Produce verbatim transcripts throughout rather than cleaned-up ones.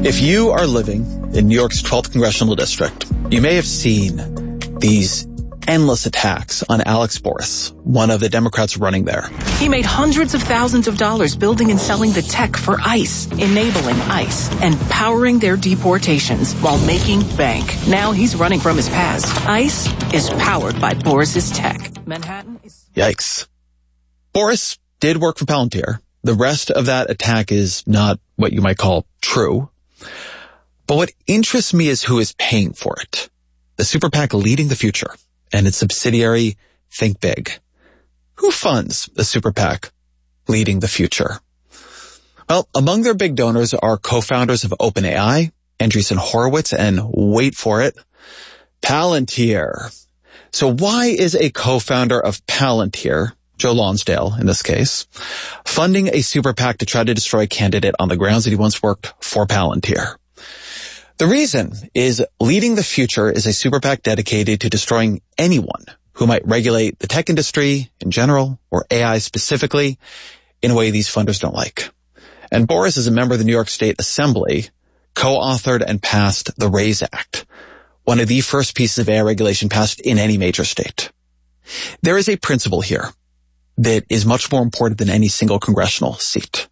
If you are living in New York's twelfth Congressional District, you may have seen these endless attacks on Alex Boris, one of the Democrats running there. He made hundreds of thousands of dollars building and selling the tech for ICE, enabling ICE, and powering their deportations while making bank. Now he's running from his past. ICE is powered by Boris's tech. Manhattan is... Yikes. Boris did work for Palantir. The rest of that attack is not what you might call true. But what interests me is who is paying for it. The super PAC Leading the Future and its subsidiary Think Big. Who funds the super PAC Leading the Future? Well, among their big donors are co-founders of OpenAI, Andreessen Horowitz, and wait for it, Palantir. So why is a co-founder of Palantir, Joe Lonsdale in this case, funding a super PAC to try to destroy a candidate on the grounds that he once worked for Palantir? The reason is Leading the Future is a super PAC dedicated to destroying anyone who might regulate the tech industry in general or A I specifically in a way these funders don't like. And Boris is a member of the New York State Assembly, co-authored and passed the RAISE Act, one of the first pieces of A I regulation passed in any major state. There is a principle here that is much more important than any single congressional seat.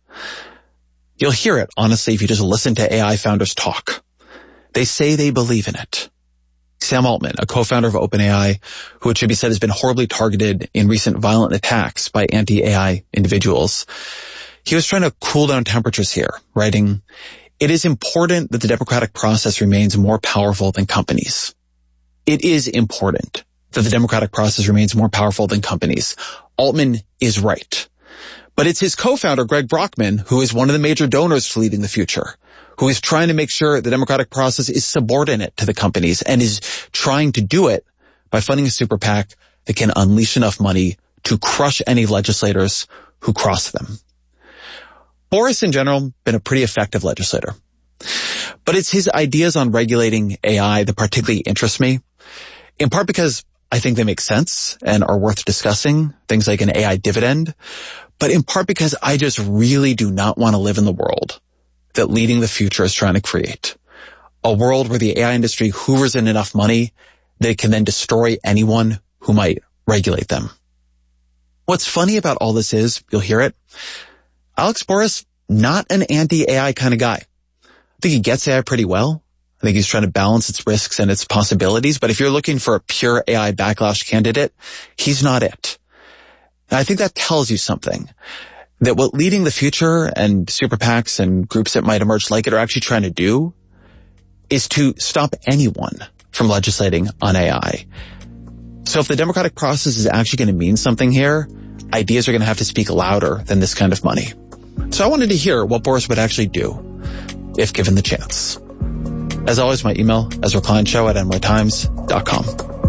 You'll hear it, honestly, if you just listen to A I founders talk. They say they believe in it. Sam Altman, a co-founder of OpenAI, who it should be said has been horribly targeted in recent violent attacks by anti-A I individuals, he was trying to cool down temperatures here, writing, "It is important that the democratic process remains more powerful than companies." It is important that the democratic process remains more powerful than companies. Altman is right. But it's his co-founder, Greg Brockman, who is one of the major donors to Leading the Future, who is trying to make sure the democratic process is subordinate to the companies and is trying to do it by funding a super PAC that can unleash enough money to crush any legislators who cross them. Boris, in general, been a pretty effective legislator. But it's his ideas on regulating A I that particularly interest me, in part because I think they make sense and are worth discussing, things like an A I dividend, but in part because I just really do not want to live in the world that Leading the Future is trying to create. A world where the A I industry hoovers in enough money that it can then destroy anyone who might regulate them. What's funny about all this is, you'll hear it, Alex Boris, not an anti-A I kind of guy. I think he gets A I pretty well. I think he's trying to balance its risks and its possibilities, but if you're looking for a pure A I backlash candidate, he's not it. And I think that tells you something. That what Leading the Future and super PACs and groups that might emerge like it are actually trying to do is to stop anyone from legislating on A I. So if the democratic process is actually going to mean something here, ideas are going to have to speak louder than this kind of money. So I wanted to hear what Boris would actually do if given the chance. As always, my email, ezra klein show at n y times dot com.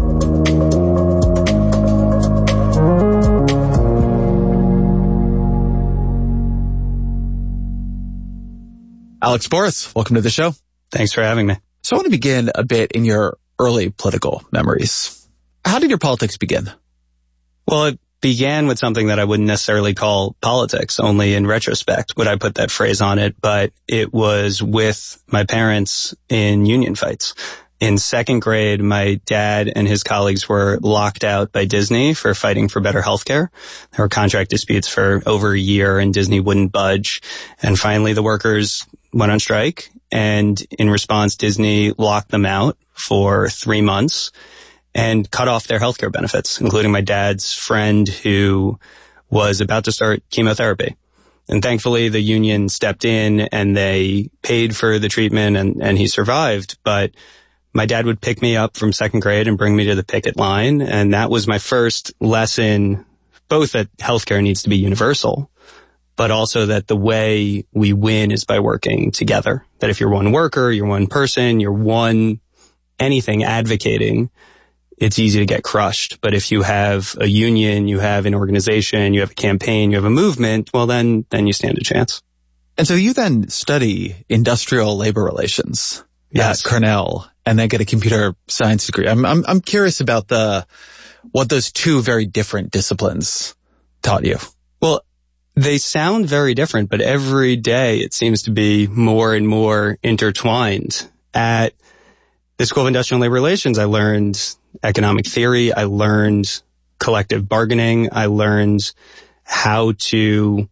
Alex Boris, welcome to the show. Thanks for having me. So I want to begin a bit in your early political memories. How did your politics begin? Well, it began with something that I wouldn't necessarily call politics. Only in retrospect would I put that phrase on it, but it was with my parents in union fights. In second grade, my dad and his colleagues were locked out by Disney for fighting for better healthcare. There were contract disputes for over a year and Disney wouldn't budge. And finally, the workers went on strike. And in response, Disney locked them out for three months and cut off their healthcare benefits, including my dad's friend who was about to start chemotherapy. And thankfully, the union stepped in and they paid for the treatment and, and he survived. But my dad would pick me up from second grade and bring me to the picket line. And that was my first lesson, both that healthcare needs to be universal, but also that the way we win is by working together. That if you're one worker, you're one person, you're one anything advocating, it's easy to get crushed. But if you have a union, you have an organization, you have a campaign, you have a movement, well, then, then you stand a chance. And so you then study industrial labor relations yes. at Cornell and then get a computer science degree. I'm, I'm, I'm curious about the, what those two very different disciplines taught you. Well, They sound very different, but every day it seems to be more and more intertwined. At the School of Industrial and Labor Relations, I learned economic theory. I learned collective bargaining. I learned how to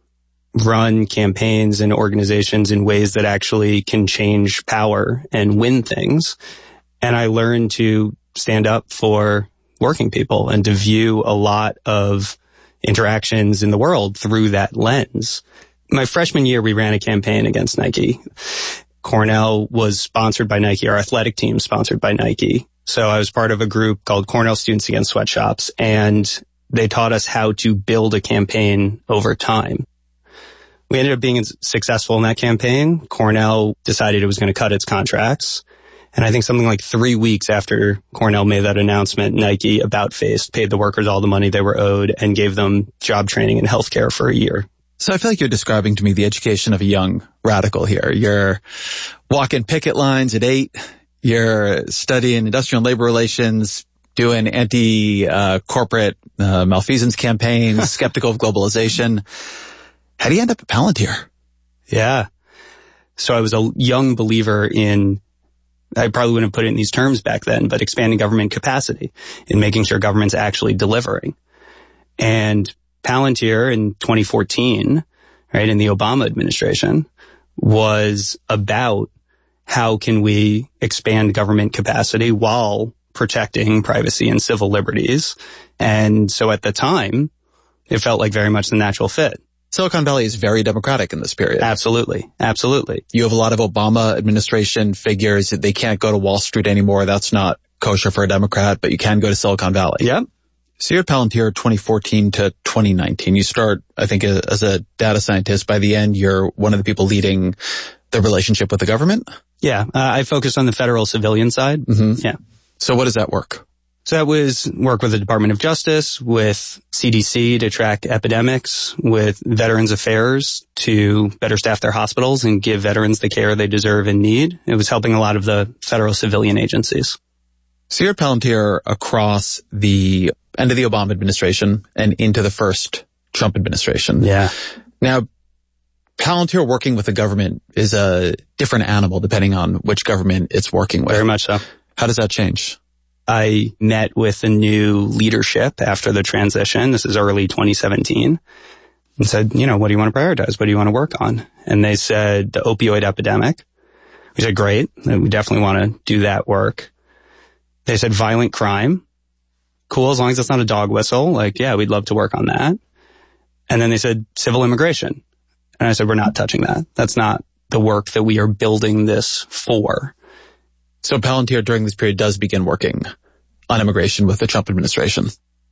run campaigns and organizations in ways that actually can change power and win things. And I learned to stand up for working people and to view a lot of interactions in the world through that lens. My freshman year, we ran a campaign against Nike. Cornell was sponsored by Nike, our athletic team sponsored by Nike. So I was part of a group called Cornell Students Against Sweatshops, and they taught us how to build a campaign over time. We ended up being successful in that campaign. Cornell decided it was going to cut its contracts. And I think something like three weeks after Cornell made that announcement, Nike about-faced, paid the workers all the money they were owed, and gave them job training and healthcare for a year. So I feel like you're describing to me the education of a young radical here. You're walking picket lines at eight. You're studying industrial and labor relations, doing anti-corporate uh, uh, malfeasance campaigns, skeptical of globalization. How do you end up at Palantir? Yeah. So I was a young believer in, I probably wouldn't have put it in these terms back then, but expanding government capacity in making sure government's actually delivering. And Palantir in twenty fourteen, right, in the Obama administration, was about how can we expand government capacity while protecting privacy and civil liberties. And so at the time, it felt like very much the natural fit. Silicon Valley is very democratic in this period. Absolutely. Absolutely. You have a lot of Obama administration figures that they can't go to Wall Street anymore. That's not kosher for a Democrat, but you can go to Silicon Valley. Yep. So you're at Palantir twenty fourteen to twenty nineteen. You start, I think, as a data scientist. By the end, you're one of the people leading the relationship with the government. Yeah. Uh, I focused on the federal civilian side. Mm-hmm. Yeah. So what does that work? So that was work with the Department of Justice, with C D C to track epidemics, with Veterans Affairs to better staff their hospitals and give veterans the care they deserve and need. It was helping a lot of the federal civilian agencies. So you're at Palantir across the end of the Obama administration and into the first Trump administration. Yeah. Now, Palantir working with the government is a different animal depending on which government it's working with. Very much so. How does that change? I met with the new leadership after the transition. This is early twenty seventeen. And said, you know, what do you want to prioritize? What do you want to work on? And they said the opioid epidemic. We said, great. We definitely want to do that work. They said violent crime. Cool, as long as it's not a dog whistle. Like, yeah, we'd love to work on that. And then they said civil immigration. And I said, we're not touching that. That's not the work that we are building this for. So Palantir during this period does begin working on immigration with the Trump administration.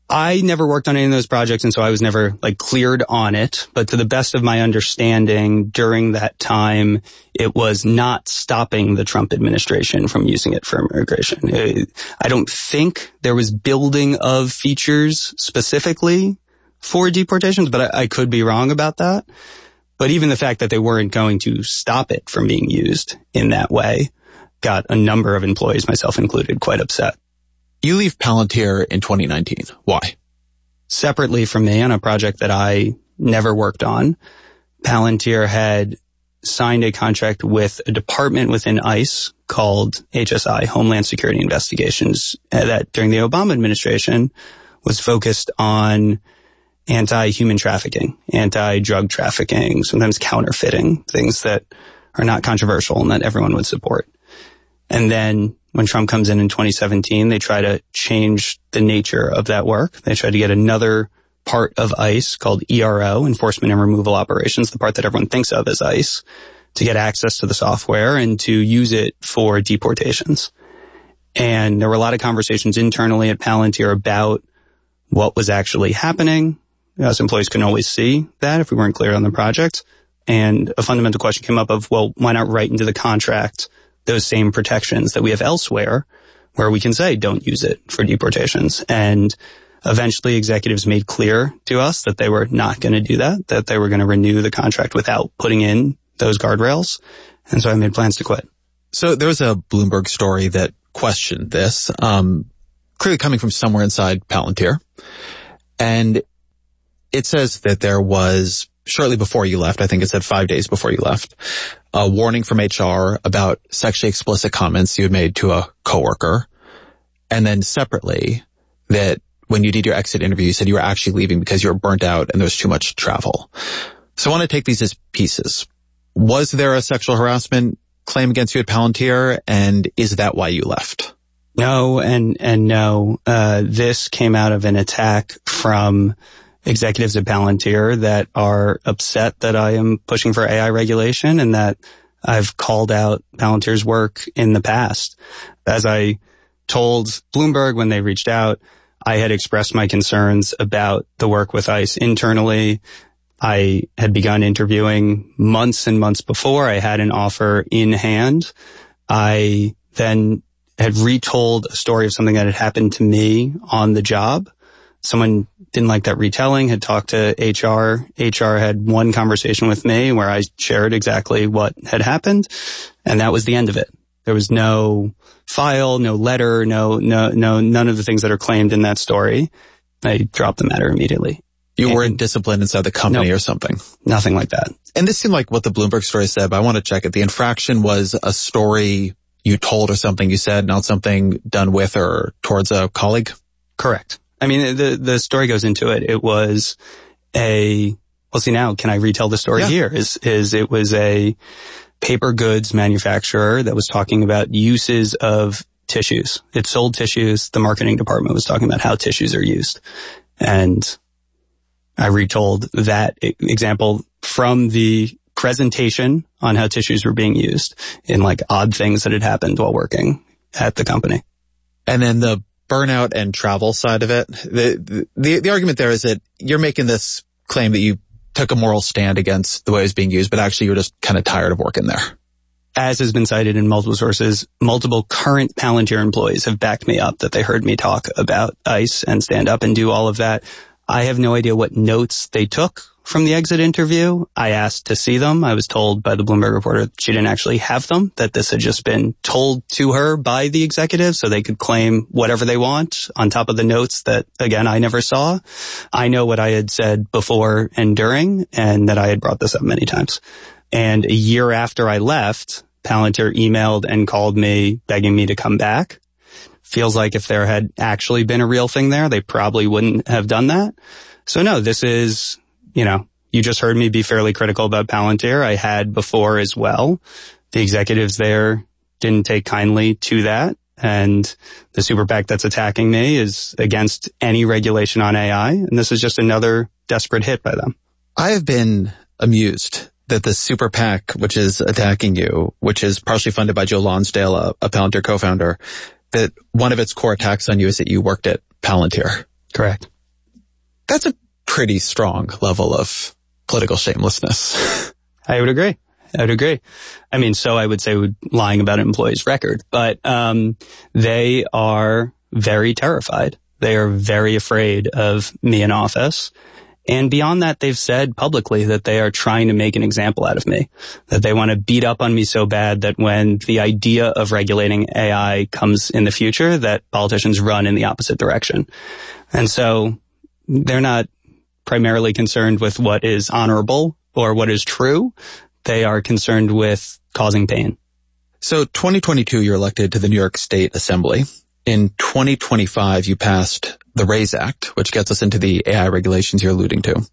I never worked on any of those projects, and so I was never like cleared on it. But to the best of my understanding, during that time, it was not stopping the Trump administration from using it for immigration. I don't think there was building of features specifically for deportations, but I, I could be wrong about that. But even the fact that they weren't going to stop it from being used in that way got a number of employees, myself included, quite upset. You leave Palantir in twenty nineteen. Why? Separately from me, on a project that I never worked on, Palantir had signed a contract with a department within ICE called H S I, Homeland Security Investigations, that during the Obama administration was focused on anti-human trafficking, anti-drug trafficking, sometimes counterfeiting, things that are not controversial and that everyone would support. And then when Trump comes in in twenty seventeen, they try to change the nature of that work. They try to get another part of ICE called E R O, Enforcement and Removal Operations, the part that everyone thinks of as ICE, to get access to the software and to use it for deportations. And there were a lot of conversations internally at Palantir about what was actually happening. Us employees couldn't always see that if we weren't clear on the project. And a fundamental question came up of, well, why not write into the contract those same protections that we have elsewhere where we can say don't use it for deportations. And eventually executives made clear to us that they were not going to do that, that they were going to renew the contract without putting in those guardrails. And so I made plans to quit. So there was a Bloomberg story that questioned this, um, clearly coming from somewhere inside Palantir. And it says that there was, shortly before you left, I think it said five days before you left, a warning from H R about sexually explicit comments you had made to a coworker. And then separately, that when you did your exit interview, you said you were actually leaving because you were burnt out and there was too much travel. So I want to take these as pieces. Was there a sexual harassment claim against you at Palantir, and is that why you left? No, and, and no. Uh, this came out of an attack from executives at Palantir that are upset that I am pushing for A I regulation and that I've called out Palantir's work in the past. As I told Bloomberg when they reached out, I had expressed my concerns about the work with ICE internally. I had begun interviewing months and months before. I had an offer in hand. I then had retold a story of something that had happened to me on the job. Someone didn't like that retelling, had talked to H R. H R had one conversation with me where I shared exactly what had happened, and that was the end of it. There was no file, no letter, no, no, no, none of the things that are claimed in that story. I dropped the matter immediately. You and weren't disciplined inside the company no, or something? Nothing like that. And this seemed like what the Bloomberg story said, but I want to check it. The infraction was a story you told or something you said, not something done with or towards a colleague? Correct. I mean, the the story goes into it. It was a, well, see now, can I retell the story yeah. here? Is, is it was a paper goods manufacturer that was talking about uses of tissues. It sold tissues. The marketing department was talking about how tissues are used. And I retold that example from the presentation on how tissues were being used in like odd things that had happened while working at the company. And then the burnout and travel side of it, the, the, the argument there is that you're making this claim that you took a moral stand against the way it was being used, but actually you're just kind of tired of working there. As has been cited in multiple sources, multiple current Palantir employees have backed me up that they heard me talk about ICE and stand up and do all of that. I have no idea what notes they took from the exit interview. I asked to see them. I was told by the Bloomberg reporter she didn't actually have them, that this had just been told to her by the executive so they could claim whatever they want on top of the notes that, again, I never saw. I know what I had said before and during, and that I had brought this up many times. And a year after I left, Palantir emailed and called me begging me to come back. Feels like if there had actually been a real thing there, they probably wouldn't have done that. So no, this is, you know, you just heard me be fairly critical about Palantir. I had before as well. The executives there didn't take kindly to that. And the super PAC that's attacking me is against any regulation on A I. And this is just another desperate hit by them. I have been amused that the super PAC, which is attacking you, which is partially funded by Joe Lonsdale, a, a Palantir co-founder, that one of its core attacks on you is that you worked at Palantir. Correct. That's a pretty strong level of political shamelessness. I would agree. I would agree. I mean, so I would say lying about an employee's record, but um they are very terrified. They are very afraid of me in office. And beyond that, they've said publicly that they are trying to make an example out of me, that they want to beat up on me so bad that when the idea of regulating A I comes in the future, that politicians run in the opposite direction. And so they're not primarily concerned with what is honorable or what is true. They are concerned with causing pain. So twenty twenty-two, you're elected to the New York State Assembly. In twenty twenty-five, you passed the RAISE Act, which gets us into the A I regulations you're alluding to.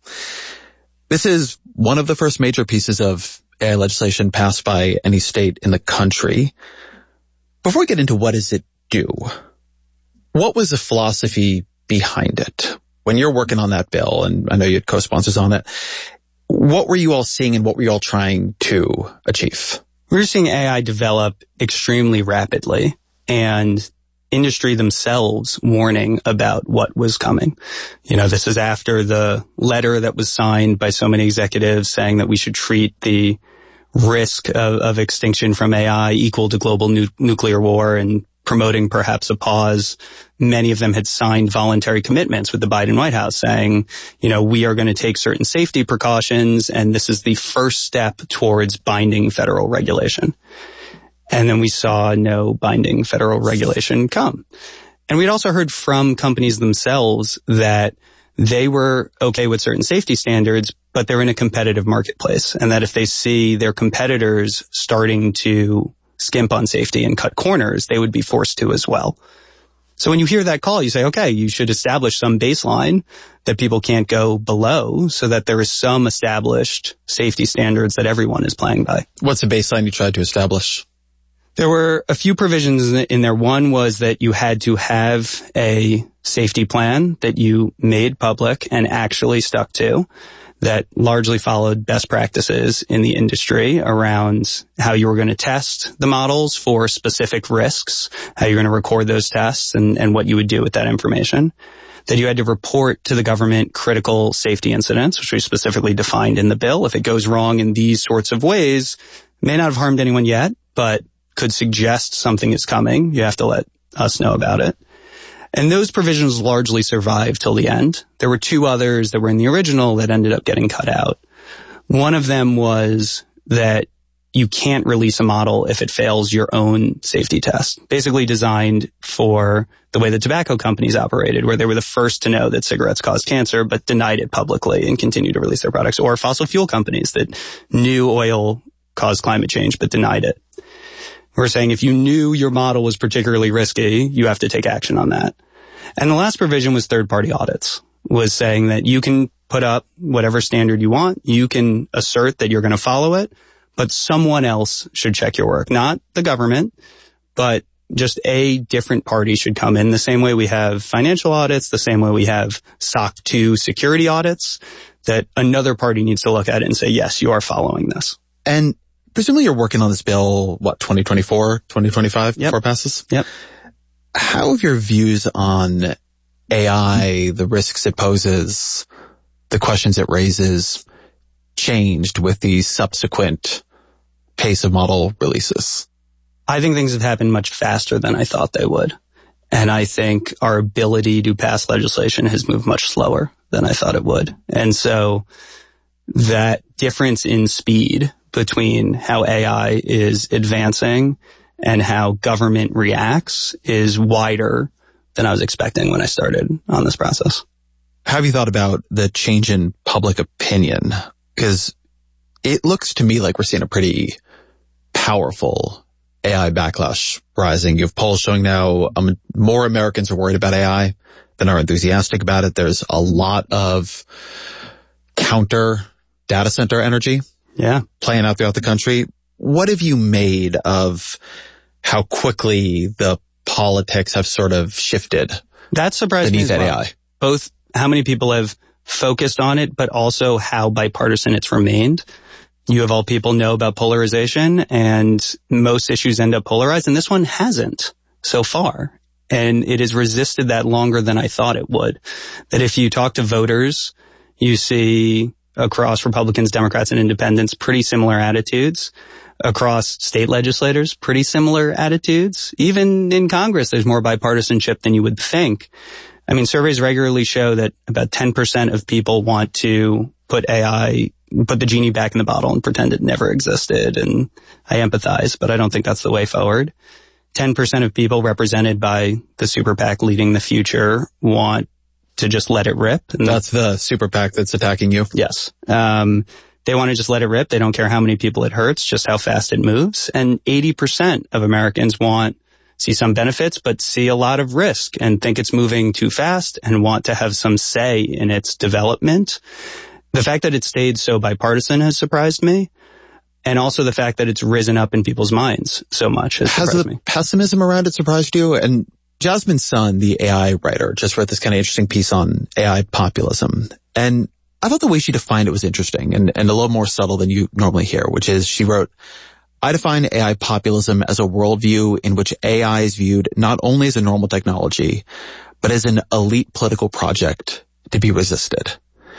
This is one of the first major pieces of A I legislation passed by any state in the country. Before we get into what does it do, what was the philosophy behind it? When you're working on that bill, and I know you had co-sponsors on it, what were you all seeing and what were you all trying to achieve? We're seeing A I develop extremely rapidly, and industry themselves warning about what was coming. You know, this is after the letter that was signed by so many executives saying that we should treat the risk of, of extinction from A I equal to global nu- nuclear war and promoting perhaps a pause. Many of them had signed voluntary commitments with the Biden White House saying, you know, we are going to take certain safety precautions, and this is the first step towards binding federal regulation. And then we saw no binding federal regulation come. And we'd also heard from companies themselves that they were okay with certain safety standards, but they're in a competitive marketplace. And that if they see their competitors starting to skimp on safety and cut corners, they would be forced to as well. So when you hear that call, you say, okay, you should establish some baseline that people can't go below so that there is some established safety standards that everyone is playing by. What's the baseline you tried to establish? There were a few provisions in there. One was that you had to have a safety plan that you made public and actually stuck to, that largely followed best practices in the industry around how you were going to test the models for specific risks, how you're going to record those tests, and, and what you would do with that information. That you had to report to the government critical safety incidents, which we specifically defined in the bill. If it goes wrong in these sorts of ways, it may not have harmed anyone yet, but could suggest something is coming. You have to let us know about it. And those provisions largely survived till the end. There were two others that were in the original that ended up getting cut out. One of them was that you can't release a model if it fails your own safety test, basically designed for the way the tobacco companies operated, where they were the first to know that cigarettes caused cancer, but denied it publicly and continued to release their products, or fossil fuel companies that knew oil caused climate change, but denied it. We're saying if you knew your model was particularly risky, you have to take action on that. And the last provision was third-party audits, was saying that you can put up whatever standard you want, you can assert that you're going to follow it, but someone else should check your work. Not the government, but just a different party should come in. The same way we have financial audits, the same way we have S O C two security audits, that another party needs to look at it and say, yes, you are following this. And presumably you're working on this bill, what, twenty twenty-four, twenty twenty-five Yep. before it passes? Yep. How have your views on A I, the risks it poses, the questions it raises, changed with the subsequent pace of model releases? I think things have happened much faster than I thought they would. And I think our ability to pass legislation has moved much slower than I thought it would. And so that difference in speed between how A I is advancing and how government reacts is wider than I was expecting when I started on this process. How have you thought about the change in public opinion? Because it looks to me like we're seeing a pretty powerful A I backlash rising. You have polls showing now um, more Americans are worried about A I than are enthusiastic about it. There's a lot of counter data center energy yeah, playing out throughout the country. What have you made of how quickly the politics have sort of shifted? That surprised me as well. A I. Both how many people have focused on it, but also how bipartisan it's remained. You of all people know about polarization, and most issues end up polarized, and this one hasn't so far. And it has resisted that longer than I thought it would. That if you talk to voters, you see across Republicans, Democrats, and independents pretty similar attitudes. Across state legislators, pretty similar attitudes. Even in Congress, there's more bipartisanship than you would think. I mean, surveys regularly show that about ten percent of people want to put A I, put the genie back in the bottle and pretend it never existed. And I empathize, but I don't think that's the way forward. ten percent of people represented by the super PAC leading the future want to just let it rip. And that's the super PAC that's attacking you? Yes. Um, They want to just let it rip. They don't care how many people it hurts, just how fast it moves. And eighty percent of Americans want, see some benefits, but see a lot of risk and think it's moving too fast and want to have some say in its development. The fact that it stayed so bipartisan has surprised me. And also the fact that it's risen up in people's minds so much has surprised me. Has the me. pessimism around it surprised you? And Jasmine Sun, the A I writer, just wrote this kind of interesting piece on A I populism. And I thought the way she defined it was interesting and, and a little more subtle than you normally hear, which is she wrote, I define A I populism as a worldview in which A I is viewed not only as a normal technology, but as an elite political project to be resisted.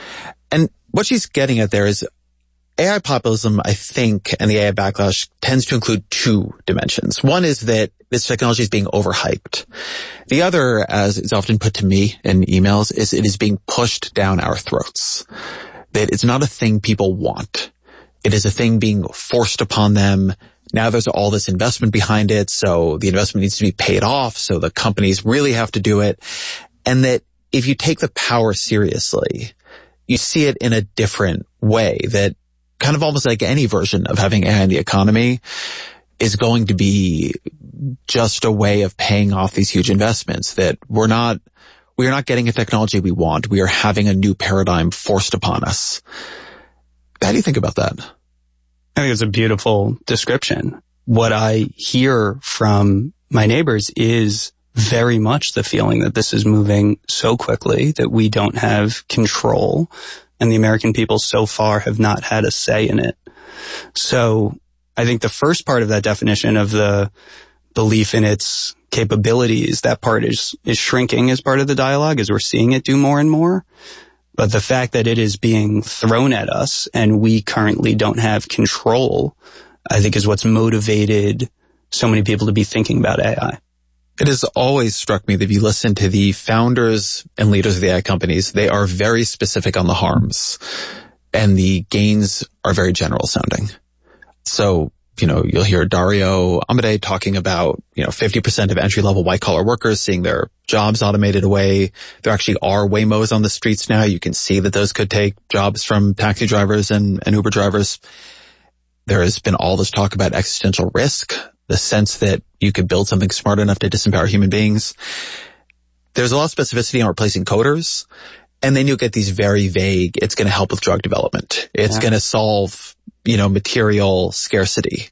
And what she's getting at there is A I populism, I think, and the A I backlash tends to include two dimensions. One is that this technology is being overhyped. The other, as is often put to me in emails, is it is being pushed down our throats. That it's not a thing people want. It is a thing being forced upon them. Now there's all this investment behind it, so the investment needs to be paid off, so the companies really have to do it. And that if you take the power seriously, you see it in a different way, that kind of almost like any version of having A I in the economy is going to be just a way of paying off these huge investments, that we're not, we are not getting a technology we want. We are having a new paradigm forced upon us. How do you think about that? I think it's a beautiful description. What I hear from my neighbors is very much the feeling that this is moving so quickly that we don't have control, and the American people so far have not had a say in it. So I think the first part of that definition of the belief in its capabilities, that part is, is shrinking as part of the dialogue as we're seeing it do more and more. But the fact that it is being thrown at us and we currently don't have control, I think is what's motivated so many people to be thinking about A I. It has always struck me that if you listen to the founders and leaders of the A I companies, they are very specific on the harms, and the gains are very general sounding. So, you know, you'll hear Dario Amodei talking about, you know, fifty percent of entry-level white-collar workers seeing their jobs automated away. There actually are Waymos on the streets now. You can see that those could take jobs from taxi drivers and, and Uber drivers. There has been all this talk about existential risk, the sense that you could build something smart enough to disempower human beings. There's a lot of specificity on replacing coders, and then you'll get these very vague, it's going to help with drug development. It's yeah. going to solve, you know, material scarcity.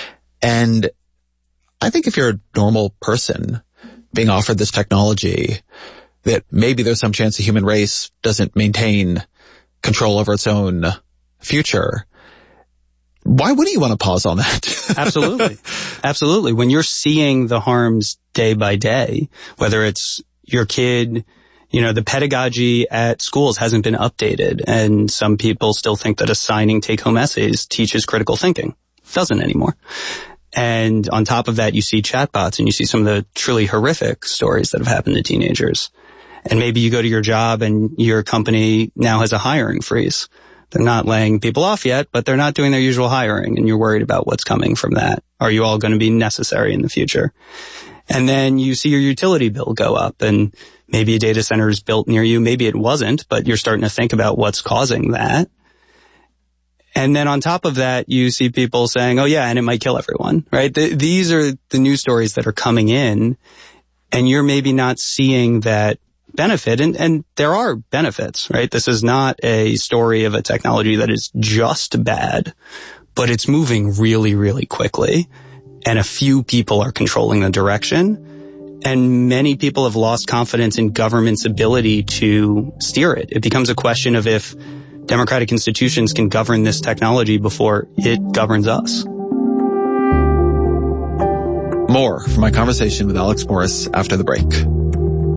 And I think if you're a normal person being offered this technology, that maybe there's some chance the human race doesn't maintain control over its own future. Why wouldn't you want to pause on that? Absolutely. Absolutely. When you're seeing the harms day by day, whether it's your kid, you know, the pedagogy at schools hasn't been updated, and some people still think that assigning take-home essays teaches critical thinking. It doesn't anymore. And on top of that, you see chatbots and you see some of the truly horrific stories that have happened to teenagers. And maybe you go to your job and your company now has a hiring freeze. They're not laying people off yet, but they're not doing their usual hiring, and you're worried about what's coming from that. Are you all going to be necessary in the future? And then you see your utility bill go up, and maybe a data center is built near you. Maybe it wasn't, but you're starting to think about what's causing that. And then on top of that, you see people saying, oh yeah, and it might kill everyone, right? The, these are the news stories that are coming in, and you're maybe not seeing that benefit. And, and there are benefits, right? This is not a story of a technology that is just bad, but it's moving really, really quickly. And a few people are controlling the direction. And many people have lost confidence in government's ability to steer it. It becomes a question of if democratic institutions can govern this technology before it governs us. More from my conversation with Alex Morris after the break.